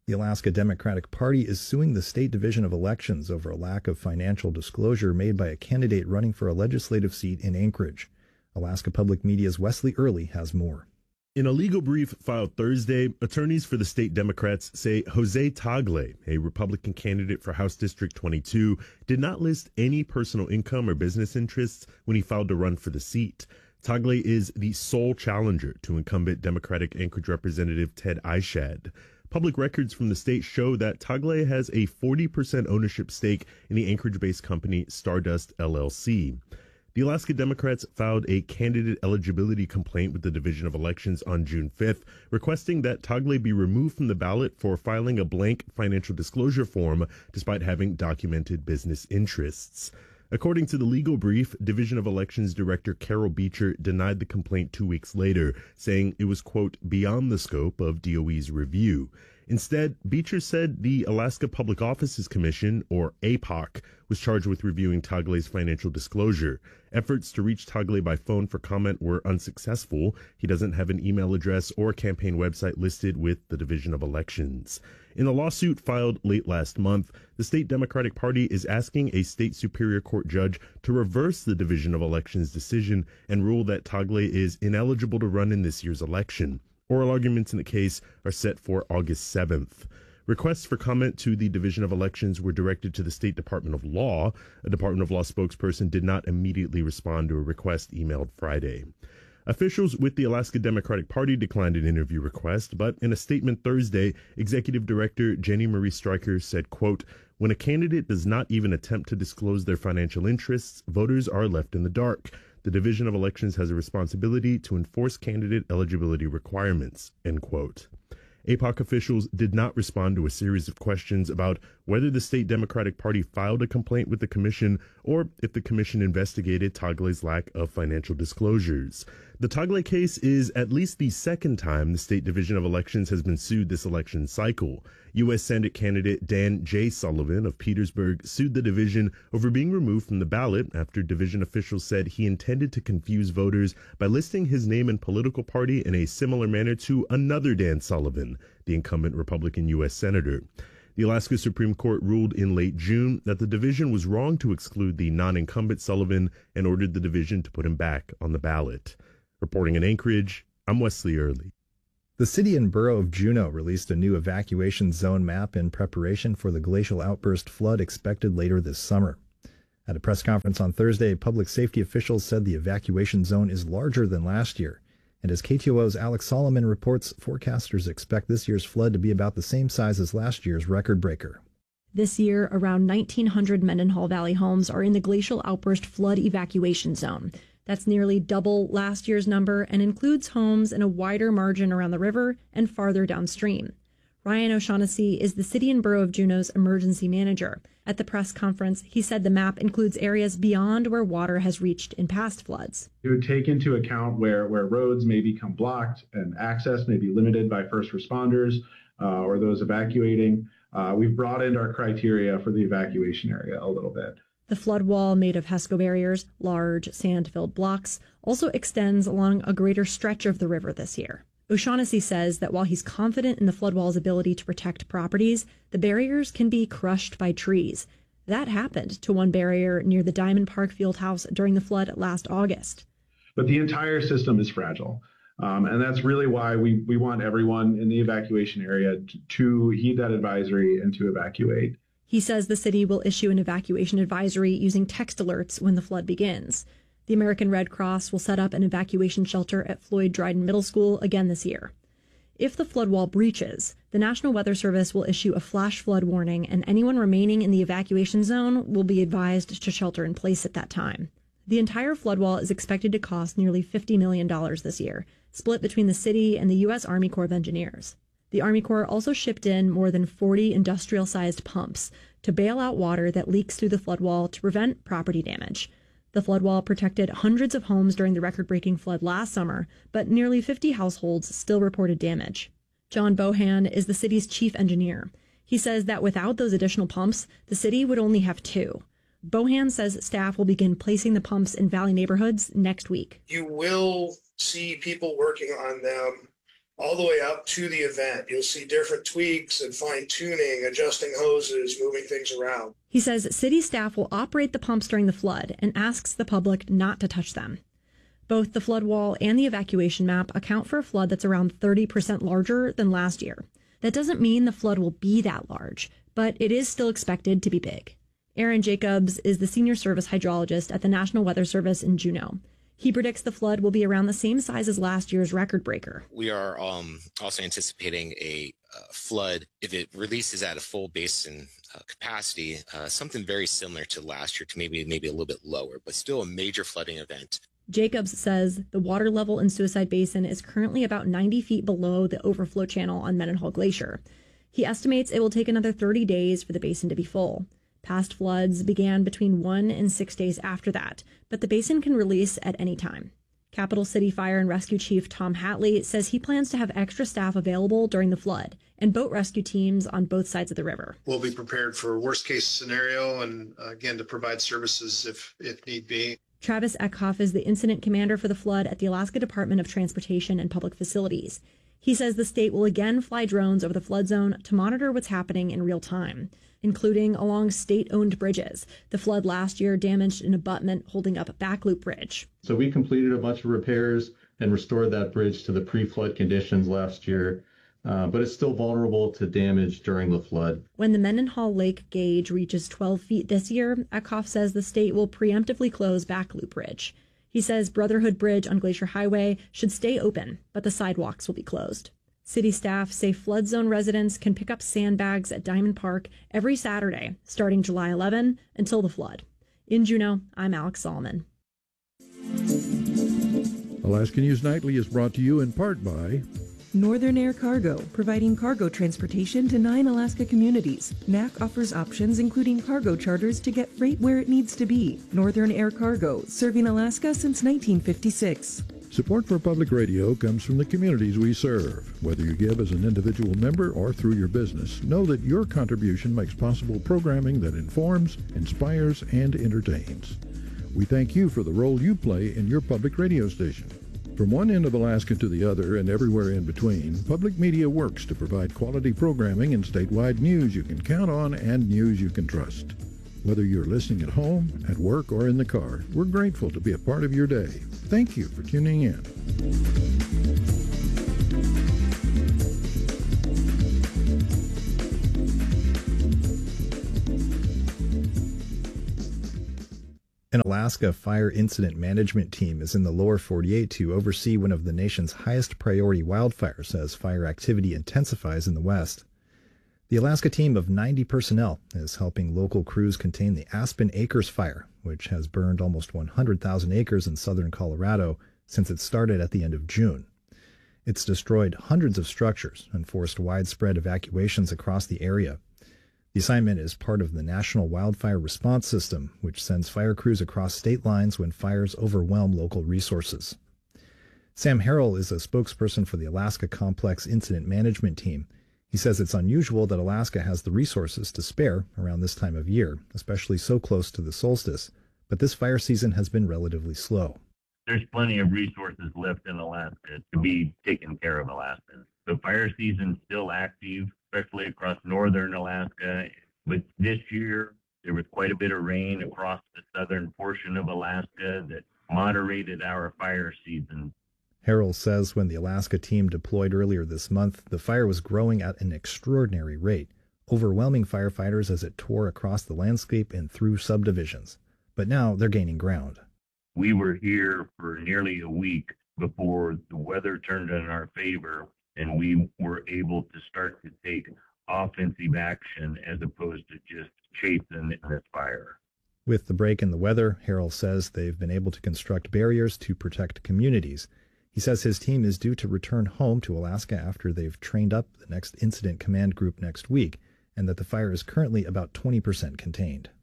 The Alaska Democratic Party is suing the State Division of Elections over a lack of financial disclosure made by a candidate running for a legislative seat in Anchorage. Alaska Public Media's Wesley Early has more. In a legal brief filed Thursday, attorneys for the state Democrats say Jose Tagle, a Republican candidate for House District 22, did not list any personal income or business interests when he filed to run for the seat. Tagle is the sole challenger to incumbent Democratic Anchorage Representative Ted Ishad. Public records from the state show that Tagle has a 40% ownership stake in the Anchorage-based company Stardust LLC. The Alaska Democrats filed a candidate eligibility complaint with the Division of Elections on June 5th, requesting that Tagle be removed from the ballot for filing a blank financial disclosure form despite having documented business interests. According to the legal brief, Division of Elections Director Carol Beecher denied the complaint 2 weeks later, saying it was, quote, beyond the scope of DOE's review. Instead, Beecher said the Alaska Public Offices Commission, or APOC, was charged with reviewing Tagle's financial disclosure. Efforts to reach Tagle by phone for comment were unsuccessful. He doesn't have an email address or campaign website listed with the Division of Elections. In a lawsuit filed late last month, the state Democratic Party is asking a state Superior Court judge to reverse the Division of Elections decision and rule that Tagle is ineligible to run in this year's election. Oral arguments in the case are set for August 7th. Requests for comment to the Division of Elections were directed to the State Department of Law. A Department of Law spokesperson did not immediately respond to a request emailed Friday. Officials with the Alaska Democratic Party declined an interview request, but in a statement Thursday, Executive Director Jenny Marie Stryker said, quote, when a candidate does not even attempt to disclose their financial interests, voters are left in the dark. The Division of Elections has a responsibility to enforce candidate eligibility requirements, end quote. APOC officials did not respond to a series of questions about whether the state Democratic Party filed a complaint with the commission or if the commission investigated Tagle's lack of financial disclosures. The Tagle case is at least the second time the State Division of Elections has been sued this election cycle. U.S. Senate candidate Dan J. Sullivan of Petersburg sued the division over being removed from the ballot after division officials said he intended to confuse voters by listing his name and political party in a similar manner to another Dan Sullivan, the incumbent Republican U.S. Senator. The Alaska Supreme Court ruled in late June that the division was wrong to exclude the non-incumbent Sullivan and ordered the division to put him back on the ballot. Reporting in Anchorage, I'm Wesley Early. The city and borough of Juneau released a new evacuation zone map in preparation for the glacial outburst flood expected later this summer. At a press conference on Thursday, public safety officials said the evacuation zone is larger than last year. And as KTOO's Alex Solomon reports, forecasters expect this year's flood to be about the same size as last year's record breaker. This year, around 1,900 Mendenhall Valley homes are in the glacial outburst flood evacuation zone. That's nearly double last year's number and includes homes in a wider margin around the river and farther downstream. Ryan O'Shaughnessy is the City and Borough of Juneau's emergency manager. At the press conference, he said the map includes areas beyond where water has reached in past floods. It would take into account where roads may become blocked and access may be limited by first responders or those evacuating. We've broadened our criteria for the evacuation area a little bit. The flood wall, made of HESCO barriers, large sand-filled blocks, also extends along a greater stretch of the river this year. O'Shaughnessy says that while he's confident in the flood wall's ability to protect properties, the barriers can be crushed by trees. That happened to one barrier near the Diamond Park Fieldhouse during the flood last August. But the entire system is fragile. And that's really why we want everyone in the evacuation area to heed that advisory and to evacuate. He says the city will issue an evacuation advisory using text alerts when the flood begins. The American Red Cross will set up an evacuation shelter at Floyd Dryden Middle School again this year. If the flood wall breaches, the National Weather Service will issue a flash flood warning, and anyone remaining in the evacuation zone will be advised to shelter in place at that time. The entire flood wall is expected to cost nearly $50 million this year, split between the city and the U.S. Army Corps of Engineers. The Army Corps also shipped in more than 40 industrial-sized pumps to bail out water that leaks through the flood wall to prevent property damage. The flood wall protected hundreds of homes during the record-breaking flood last summer, but nearly 50 households still reported damage. John Bohan is the city's chief engineer. He says that without those additional pumps, the city would only have 2. Bohan says staff will begin placing the pumps in valley neighborhoods next week. You will see people working on them all the way up to the event. You'll see different tweaks and fine-tuning, adjusting hoses, moving things around. He says city staff will operate the pumps during the flood and asks the public not to touch them. Both the flood wall and the evacuation map account for a flood that's around 30% larger than last year. That doesn't mean the flood will be that large, but it is still expected to be big. Aaron Jacobs is the senior service hydrologist at the National Weather Service in Juneau. He predicts the flood will be around the same size as last year's record breaker. We are also anticipating a flood if it releases at a full basin capacity, something very similar to last year, to maybe a little bit lower, but still a major flooding event. Jacobs says the water level in Suicide Basin is currently about 90 feet below the overflow channel on Mendenhall Glacier. He estimates it will take another 30 days for the basin to be full. Past floods began between 1 and 6 days after that, but the basin can release at any time. Capital City Fire and Rescue Chief Tom Hatley says he plans to have extra staff available during the flood and boat rescue teams on both sides of the river. We'll be prepared for worst case scenario and again to provide services if need be. Travis Eckhoff is the incident commander for the flood at the Alaska Department of Transportation and Public Facilities. He says the state will again fly drones over the flood zone to monitor what's happening in real time, including along state-owned bridges. The flood last year damaged an abutment holding up Backloop Bridge. So we completed a bunch of repairs and restored that bridge to the pre-flood conditions last year, but it's still vulnerable to damage during the flood. When the Mendenhall Lake gauge reaches 12 feet this year, Eckhoff says the state will preemptively close Backloop Bridge. He says Brotherhood Bridge on Glacier Highway should stay open, but the sidewalks will be closed. City staff say flood zone residents can pick up sandbags at Diamond Park every Saturday, starting July 11 until the flood. In Juneau, I'm Alex Solomon. Alaska News Nightly is brought to you in part by Northern Air Cargo, providing cargo transportation to 9 Alaska communities. NAC offers options including cargo charters to get freight where it needs to be. Northern Air Cargo, serving Alaska since 1956. Support for public radio comes from the communities we serve. Whether you give as an individual member or through your business, know that your contribution makes possible programming that informs, inspires, and entertains. We thank you for the role you play in your public radio station. From one end of Alaska to the other and everywhere in between, public media works to provide quality programming and statewide news you can count on and news you can trust. Whether you're listening at home, at work, or in the car, we're grateful to be a part of your day. Thank you for tuning in. An Alaska Fire Incident Management Team is in the lower 48 to oversee one of the nation's highest priority wildfires as fire activity intensifies in the west. The Alaska team of 90 personnel is helping local crews contain the Aspen Acres fire, which has burned almost 100,000 acres in southern Colorado since it started at the end of June. It's destroyed hundreds of structures and forced widespread evacuations across the area. The assignment is part of the National Wildfire Response System, which sends fire crews across state lines when fires overwhelm local resources. Sam Harrell is a spokesperson for the Alaska Complex Incident Management Team. He says it's unusual that Alaska has the resources to spare around this time of year, especially so close to the solstice, but this fire season has been relatively slow. There's plenty of resources left in Alaska to be taking care of Alaskans. The fire season's still active, especially across northern Alaska. But this year, there was quite a bit of rain across the southern portion of Alaska that moderated our fire season. Harrell says when the Alaska team deployed earlier this month, the fire was growing at an extraordinary rate, overwhelming firefighters as it tore across the landscape and through subdivisions. But now they're gaining ground. We were here for nearly a week before the weather turned in our favor, and we were able to start to take offensive action as opposed to just chasing this fire. With the break in the weather, Harrell says they've been able to construct barriers to protect communities. He says his team is due to return home to Alaska after they've trained up the next incident command group next week, and that the fire is currently about 20% contained.